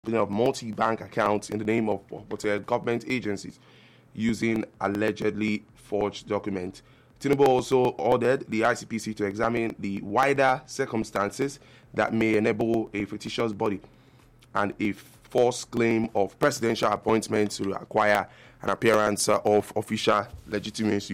opening of multi-bank accounts in the name of government agencies using allegedly forged documents. Tinubu also ordered the ICPC to examine the wider circumstances that may enable a fictitious body and a false claim of presidential appointment to acquire an appearance of official legitimacy.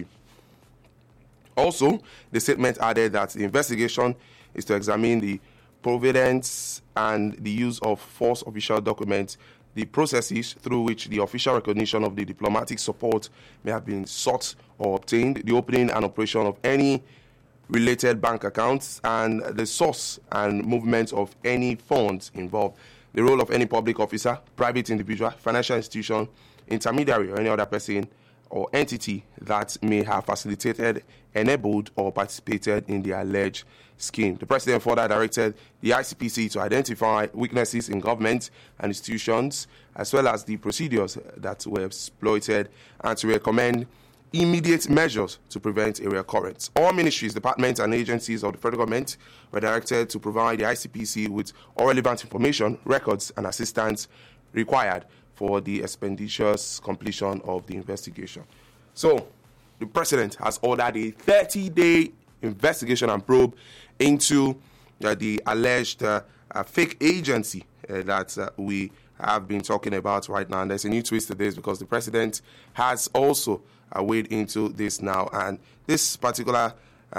Also, the statement added that the investigation is to examine the provenance and the use of false official documents, the processes through which the official recognition of the diplomatic support may have been sought or obtained, the opening and operation of any related bank accounts, and the source and movement of any funds involved, the role of any public officer, private individual, financial institution, intermediary, or any other person or entity that may have facilitated, enabled, or participated in the alleged scheme. The President further directed the ICPC to identify weaknesses in government and institutions, as well as the procedures that were exploited, and to recommend immediate measures to prevent a reoccurrence. All ministries, departments, and agencies of the federal government were directed to provide the ICPC with all relevant information, records, and assistance required for the expeditious completion of the investigation. So, the President has ordered a 30-day investigation and probe into the alleged fake agency that we have been talking about right now. And there's a new twist to this because the President has also weighed into this now. And this particular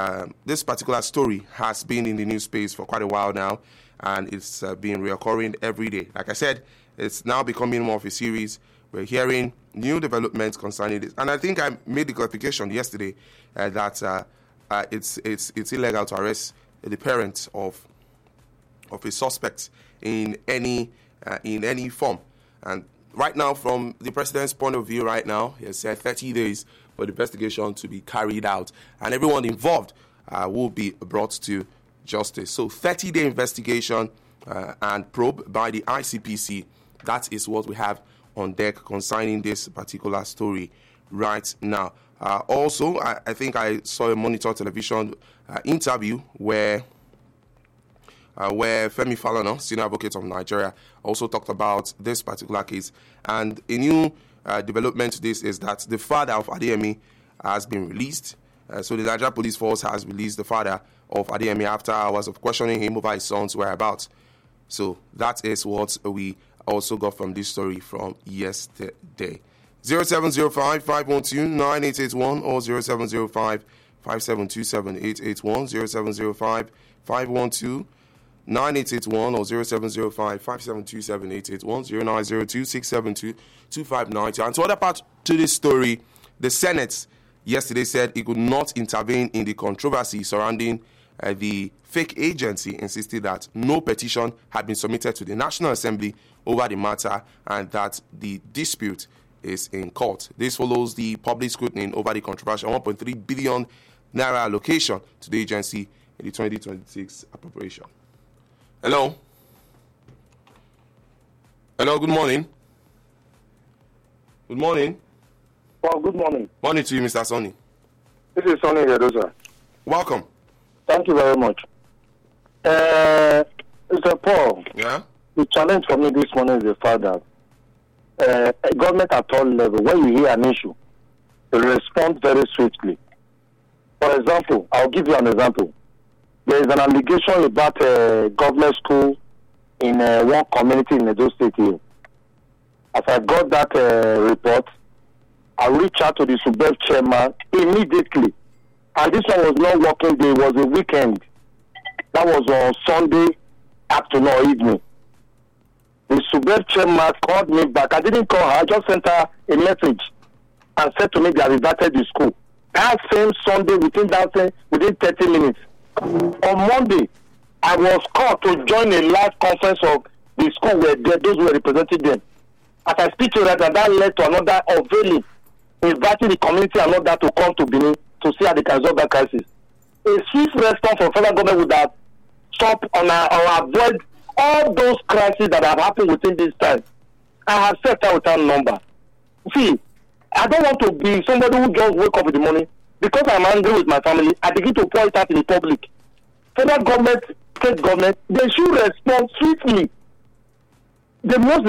story has been in the news space for quite a while now, and it's been reoccurring every day. Like I said, it's now becoming more of a series. We're hearing new developments concerning this. And I think I made the clarification yesterday that it's illegal to arrest the parents of a suspect in any form. And right now, from the President's point of view right now, he has said 30 days for the investigation to be carried out, and everyone involved will be brought to justice. So 30-day investigation and probe by the ICPC. That is what we have on deck concerning this particular story right now. Also, I think I saw a Monitor Television interview where Femi Falana, senior advocate of Nigeria, also talked about this particular case. And a new development to this is that the father of Adeyemi has been released. So the Nigeria Police Force has released the father of Adeyemi after hours of questioning him over his son's whereabouts. So that is what we also got from this story from yesterday. 0705-512-9881 or 0705-5727-881, 0705-512-9881 or 0705-5727-881, 0902-672-2590. And to other part to this story, the Senate yesterday said it could not intervene in the controversy surrounding the fake agency, insisted that no petition had been submitted to the National Assembly over the matter and that the dispute is in court. This follows the public scrutiny over the controversial 1.3 billion naira allocation to the agency in the 2026 appropriation. Hello? Hello, good morning. Good morning. Well, good morning. Morning to you, Mr. Sonny. This is Sonny Redosa. Welcome. Thank you very much. Mr. Paul, Yeah? the challenge for me this morning is the fact that government at all level, when you hear an issue, they respond very swiftly. For example, I'll give you an example. There is an allegation about a government school in one community in Edo State here. As I got that report, I reached out to the SUBEB chairman immediately. And this one was not working day, it was a weekend. That was on Sunday afternoon or evening. The SUBEB chairman called me back. I didn't call her, I just sent her a message and said to me they have invited the school. That same Sunday, within 30 minutes. On Monday, I was called to join a live conference of the school where those who were representing them. As I speak to that, that led to another unveiling, inviting the community and all that to come to Benin to see how they can resolve that crisis. A swift response from federal government would have stopped or avoid all those crises that have happened within this time. I have set out without number. See, I don't want to be somebody who just wake up in the morning. Because I'm angry with my family, I begin to point out in the public. Federal government, state government, they should respond swiftly. the most